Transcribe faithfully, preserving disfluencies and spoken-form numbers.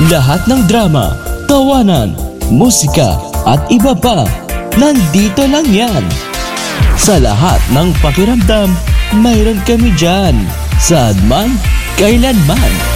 Lahat ng drama, tawanan, musika at iba pa, nandito lang yan. Sa lahat ng pakiramdam, mayroon kami dyan. Saan man, kailanman.